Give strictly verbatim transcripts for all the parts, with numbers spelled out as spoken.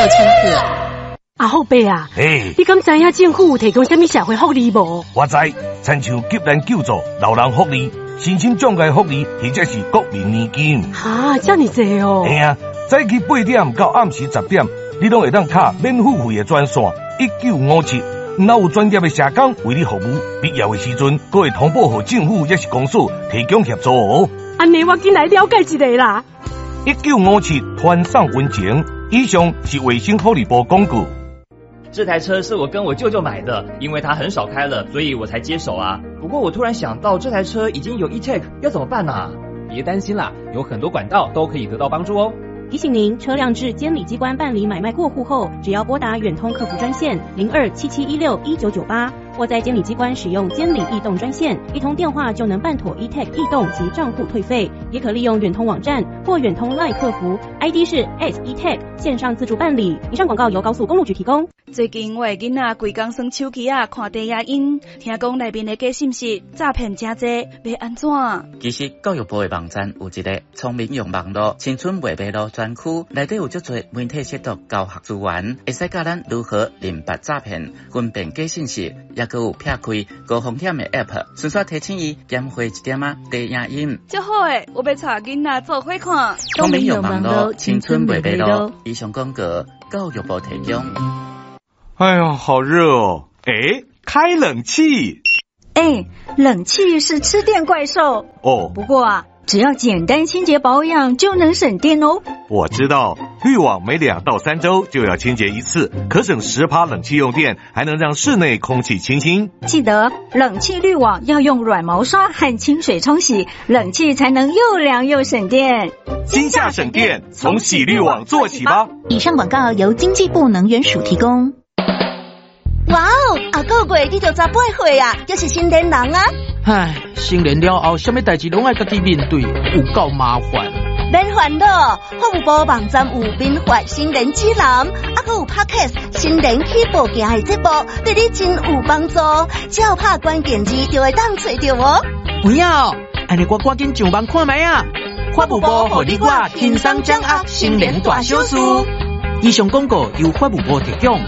请客。 阿后伯啊， 嘿， 你敢知影政府有提供什么社会福利无？ 我知，亲像急难救助、老人福利、身心障碍福利，或者是国民年金。 哈，这么多哦！ 嘿啊，早起八点到暗时十点，你拢会当卡免付费的专线一九五七，若有专业的社工为你服务，必要的时阵，阁会通报给政府也是公司提供协助哦。 安尼我进来了解一下啦。 一九五七团上温情，以上是卫生福利部广告。 这台车是我跟我舅舅买的，因为他很少开了，所以我才接手啊。不过我突然想到，这台车已经有 e-tag， 要怎么办啊？ 别担心啦，有很多管道都可以得到帮助哦。 提醒您，车辆至监理机关办理买卖过户后，只要拨打远通客服专线零二七七一六一九九八，或在监理机关使用监理易动专线，一通电话就能办妥 e-tag 易动及账户退费。也可利用远通网站或远通 LINE 客服 ，I D 是 S e-tag 线上自助办理。以上广告由高速公路局提供。 最近我的囡仔规工耍手机啊，看低影音，听讲内面的假信息诈骗真多，要安怎？ 其实教育部的网站有一个聪明用网络青春未迷路专区，内底有足多媒体识读教学资源，会使教咱如何认别诈骗、分辨假信息，也佮有撇开高风险的 App， 顺续提醒伊减花一点啊低影音。 足好诶，我要带囡仔做伙看。 聪明用网络青春未迷路，以上广告教育部提供。 哎呀，好热哦！哎，开冷气。 哎，冷气是吃电怪兽哦。 不过啊，只要简单清洁保养就能省电哦。 我知道，滤网每两到三周就要清洁一次，可省十趴冷气用电，还能让室内空气清新。 记得冷气滤网要用软毛刷和清水冲洗，冷气才能又凉又省电。 今夏省电，从洗滤网做起吧。 以上广告由经济部能源署提供。 哇哦，啊个月你就十八岁啊，就是成年人啊！ 唉，成年了后，什么代志拢爱家己面对，有够麻烦。 免烦恼，服务部网站有免费成年指南，啊个有 Podcast 成年起步行的节目，对你真有帮助。只要拍关键字就会当找到哦。 有影哦，安尼我赶紧上网看卖啊！服务部互你我轻松掌握成年大小事。以上广告由服务部提供。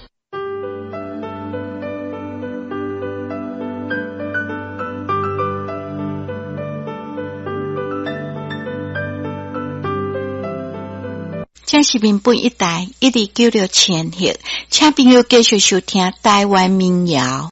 这是民本一台一二九六千赫，请朋友继续收听台湾民谣。